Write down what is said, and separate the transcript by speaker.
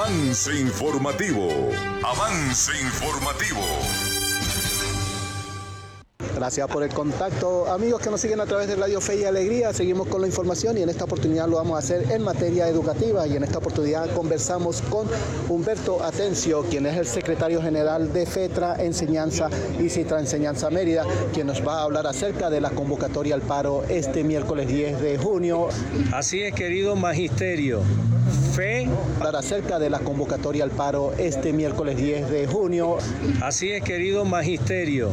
Speaker 1: Avance informativo. Avance informativo.
Speaker 2: Gracias por el contacto. Amigos que nos siguen a través de Radio Fe y Alegría, seguimos con la información y en esta oportunidad lo vamos a hacer en materia educativa y en esta oportunidad conversamos con Humberto Atencio, quien es el secretario general de FETRA Enseñanza y Citra Enseñanza Mérida, quien nos va a hablar acerca de la convocatoria al paro este miércoles 10 de junio.
Speaker 3: Así es, querido magisterio.
Speaker 2: Hablar acerca de la convocatoria al paro este miércoles 10 de junio.
Speaker 3: Así es, querido magisterio.